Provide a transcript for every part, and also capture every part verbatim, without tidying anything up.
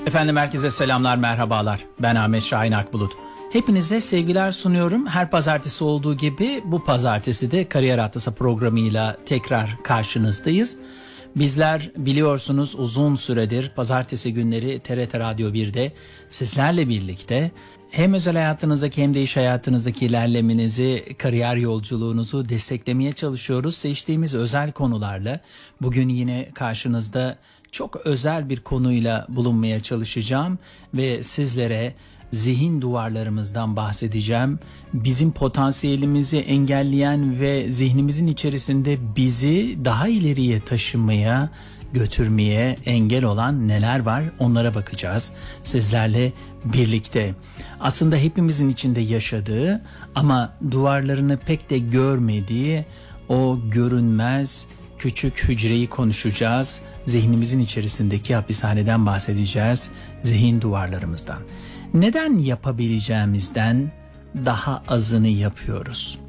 Efendim herkese selamlar, merhabalar. Ben Ahmet Şahin Akbulut. Hepinize sevgiler sunuyorum. Her pazartesi olduğu gibi bu pazartesi de Kariyer Atlası programıyla tekrar karşınızdayız. Bizler biliyorsunuz uzun süredir pazartesi günleri T R T Radyo bir'de sizlerle birlikte hem özel hayatınızdaki hem de iş hayatınızdaki ilerlemenizi, kariyer yolculuğunuzu desteklemeye çalışıyoruz. Seçtiğimiz özel konularla bugün yine karşınızda çok özel bir konuyla bulunmaya çalışacağım ve sizlere zihin duvarlarımızdan bahsedeceğim. Bizim potansiyelimizi engelleyen ve zihnimizin içerisinde bizi daha ileriye taşımaya, götürmeye engel olan neler var onlara bakacağız sizlerle birlikte. Aslında hepimizin içinde yaşadığı ama duvarlarını pek de görmediği o görünmez küçük hücreyi konuşacağız. Zihnimizin içerisindeki hapishaneden bahsedeceğiz, zihin duvarlarımızdan. Neden yapabileceğimizden daha azını yapıyoruz?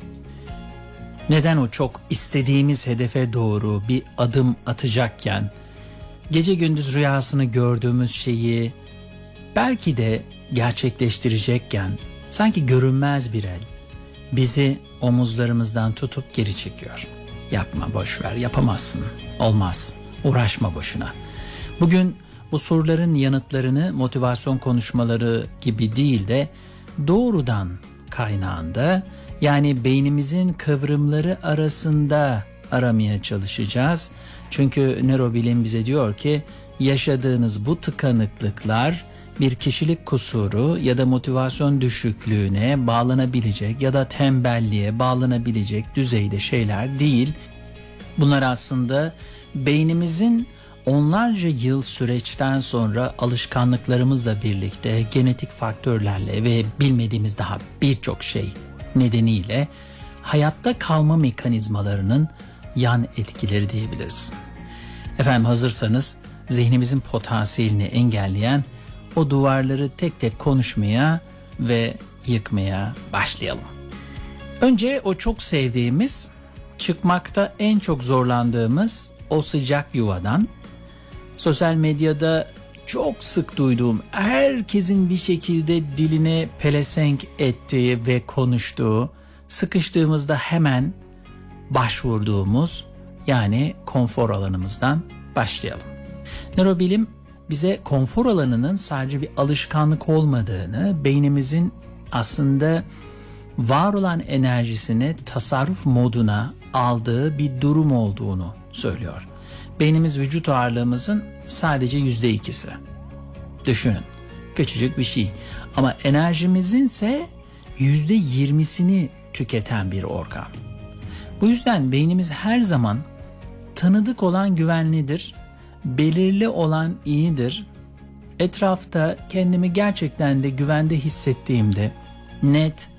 Neden o çok istediğimiz hedefe doğru bir adım atacakken, gece gündüz rüyasını gördüğümüz şeyi belki de gerçekleştirecekken, sanki görünmez bir el bizi omuzlarımızdan tutup geri çekiyor. Yapma, boş ver, yapamazsın, olmaz, uğraşma boşuna. Bugün bu soruların yanıtlarını motivasyon konuşmaları gibi değil de doğrudan kaynağında, yani beynimizin kıvrımları arasında aramaya çalışacağız. Çünkü nörobilim bize diyor ki yaşadığınız bu tıkanıklıklar bir kişilik kusuru ya da motivasyon düşüklüğüne bağlanabilecek ya da tembelliğe bağlanabilecek düzeyde şeyler değil. Bunlar aslında beynimizin onlarca yıl süreçten sonra alışkanlıklarımızla birlikte, genetik faktörlerle ve bilmediğimiz daha birçok şey nedeniyle hayatta kalma mekanizmalarının yan etkileri diyebiliriz. Efendim hazırsanız zihnimizin potansiyelini engelleyen o duvarları tek tek konuşmaya ve yıkmaya başlayalım. Önce o çok sevdiğimiz, çıkmakta en çok zorlandığımız o sıcak yuvadan, sosyal medyada çok sık duyduğum, herkesin bir şekilde diline pelesenk ettiği ve konuştuğu, sıkıştığımızda hemen başvurduğumuz, yani konfor alanımızdan başlayalım. Nörobilim bize konfor alanının sadece bir alışkanlık olmadığını, beynimizin aslında var olan enerjisini tasarruf moduna aldığı bir durum olduğunu söylüyor. Beynimiz vücut ağırlığımızın sadece yüzde ikisi. Düşünün, küçücük bir şey. Ama enerjimizin ise yüzde yirmisini tüketen bir organ. Bu yüzden beynimiz her zaman tanıdık olan güvenlidir, belirli olan iyidir. Etrafta kendimi gerçekten de güvende hissettiğimde net,